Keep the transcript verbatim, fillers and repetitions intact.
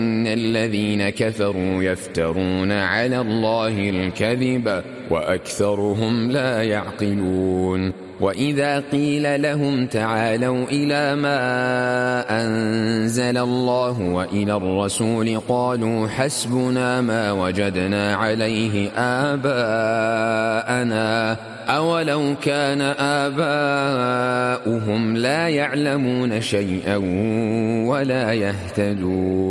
الذين كفروا يفترون على الله الكذب وأكثرهم لا يعقلون. وإذا قيل لهم تعالوا إلى ما أنزل الله وإلى الرسول قالوا حسبنا ما وجدنا عليه آباءنا أولو كان آباؤهم لا يعلمون شيئا ولا يهتدون.